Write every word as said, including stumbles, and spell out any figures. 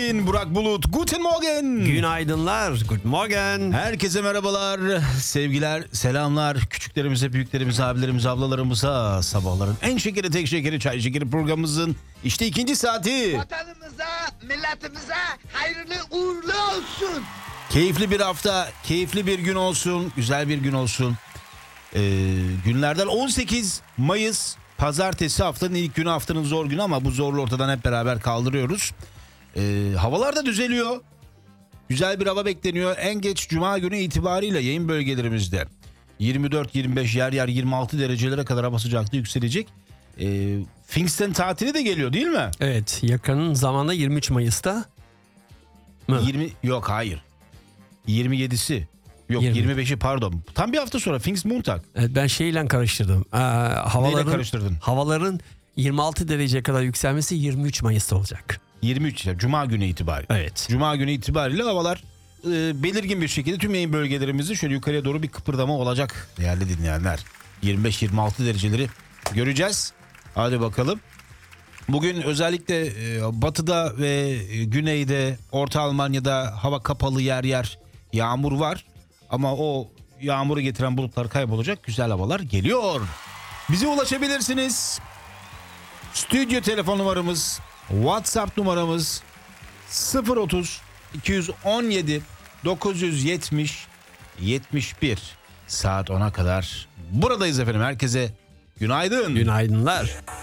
Burak Bulut, Guten Morgen. Günaydınlar, good morgen. Herkese merhabalar, sevgiler, selamlar. Küçüklerimize, büyüklerimize, abilerimize, ablalarımıza sabahların en şekeri, tek şekeri, çay şekeri programımızın işte ikinci saati. Vatanımıza, milletimize hayırlı uğurlu olsun. Keyifli bir hafta, keyifli bir gün olsun, güzel bir gün olsun. Ee, günlerden on sekiz Mayıs Pazartesi, haftanın ilk günü, haftanın zor günü ama bu zorlu ortadan hep beraber kaldırıyoruz. Ee, havalar da düzeliyor. Güzel bir hava bekleniyor. En geç Cuma günü itibariyle yayın bölgelerimizde yirmi dört yirmi beş, yer yer yirmi altı derecelere kadar hava sıcaklığı yükselecek. Ee, Pfingsten tatili de geliyor değil mi? Evet, yakın zamanda yirmi üç Mayıs'ta mı? yirmi yok hayır. yirmi yedisi. Yok yirmi. yirmi beşi pardon. Tam bir hafta sonra Pfingstmontag. Evet, ben şeyle karıştırdım. Ee, havaların, Neyle karıştırdın? Havaların yirmi altı dereceye kadar yükselmesi yirmi üç Mayıs'ta olacak. yirmi üç Cuma günü itibariyle. Evet. Cuma günü itibariyle havalar e, belirgin bir şekilde tüm yayın bölgelerimizde şöyle yukarıya doğru bir kıpırdama olacak değerli dinleyenler. yirmi beş yirmi altı dereceleri göreceğiz. Hadi bakalım. Bugün özellikle e, batıda ve e, güneyde, Orta Almanya'da hava kapalı, yer yer yağmur var. Ama o yağmuru getiren bulutlar kaybolacak, güzel havalar geliyor. Bize ulaşabilirsiniz. Stüdyo telefon numaramız, WhatsApp numaramız sıfır otuz iki on yedi dokuz yüz yetmiş yetmiş bir. Saat ona kadar buradayız efendim. Herkese günaydın. Günaydınlar.